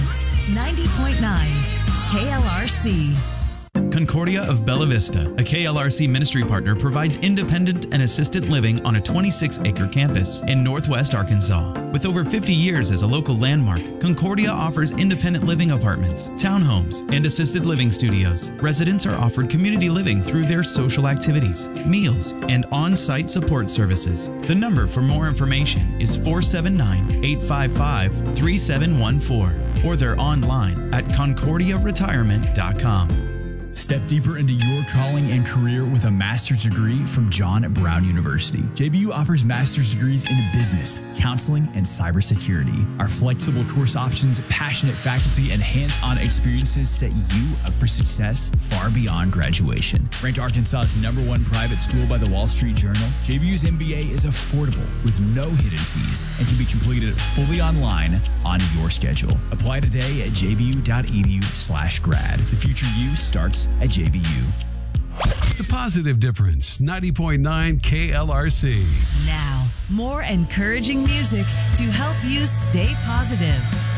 difference. 90.9 KLRC. Concordia of Bella Vista, a KLRC ministry partner, provides independent and assisted living on a 26-acre campus in Northwest Arkansas. With over 50 years as a local landmark, Concordia offers independent living apartments, townhomes, and assisted living studios. Residents are offered community living through their social activities, meals, and on-site support services. The number for more information is 479-855-3714, or they're online at concordiaretirement.com. Step deeper into your calling and career with a master's degree from John Brown University. JBU offers master's degrees in business, counseling, and cybersecurity. Our flexible course options, passionate faculty, and hands-on experiences set you up for success far beyond graduation. Ranked Arkansas's #1 private school by the Wall Street Journal, JBU's MBA is affordable with no hidden fees and can be completed fully online on your schedule. Apply today at jbu.edu/grad. The future you starts at JBU. The Positive Difference, 90.9 KLRC. Now, more encouraging music to help you stay positive.